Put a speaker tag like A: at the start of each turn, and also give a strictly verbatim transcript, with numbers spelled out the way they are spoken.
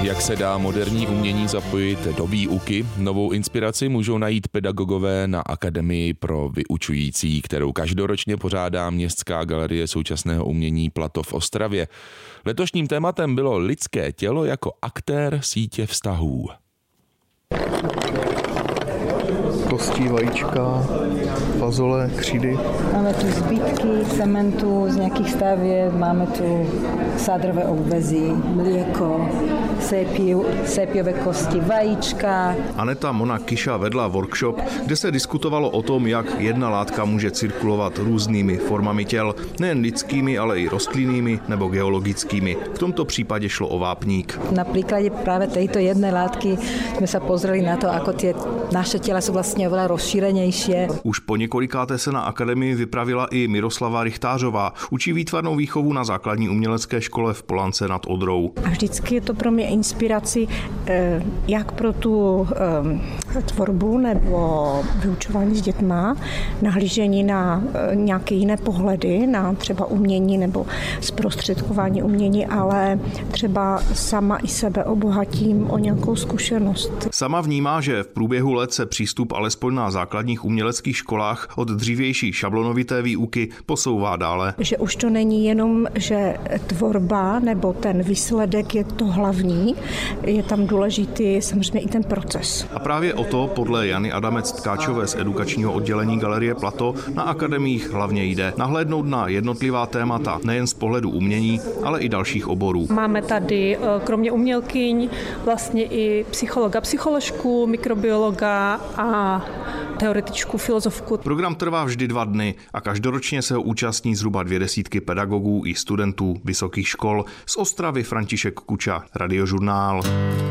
A: jak se dá moderní umění zapojit do výuky. Novou inspiraci můžou najít pedagogové na Akademii pro vyučující, kterou každoročně pořádá Městská galerie současného umění Plato v Ostravě. Letošním tématem bylo lidské tělo jako aktér sítě vztahů.
B: Kosti, vajíčka, fazole, křídy.
C: Máme tu zbytky cementu z nějakých stavěv, máme tu sádrové obvezy, mlieko, sépiu, sépiové kosti, vajíčka.
B: Aneta Mona Kiša vedla workshop, kde se diskutovalo o tom, jak jedna látka může cirkulovat různými formami těl, nejen lidskými, ale i rostlinnými nebo geologickými. V tomto případě šlo o vápník.
C: Na príklade práve tejto jednej látky sme sa pozreli na to, ako tie naše tela sú vlastne oveľa rozšírenejšie.
B: Už po několikáté se na akademii vypravila i Miroslava Richtářová. Učí výtvarnou výchovu na základní umělecké škole v Polance nad Odrou.
D: A vždycky je to pro mě inspirací jak pro tu tvorbu nebo vyučování s dětma, nahlížení na nějaké jiné pohledy, na třeba umění nebo zprostředkování umění, ale třeba sama i sebe obohatím o nějakou zkušenost.
B: Sama vnímá, že v průběhu let se přístup alespoň na základních uměleckých školách od dřívější šablonovité výuky posouvá dále.
D: Že už to není jenom, že tvorba nebo ten výsledek je to hlavní, je tam důležitý samozřejmě i ten proces.
B: A právě o to podle Jany Adamec Tkáčové z edukačního oddělení Galerie Plato na akademiích hlavně jde. Nahlédnout na jednotlivá témata nejen z pohledu umění, ale i dalších oborů.
E: Máme tady kromě umělkyň vlastně i psychologa, psycholožku, mikrobiologa a teoretičku, filozofku.
B: Program trvá vždy dva dny a každoročně se ho účastní zhruba dvě desítky pedagogů i studentů vysokých škol. Z Ostravy František Kuča, Radiožurnál.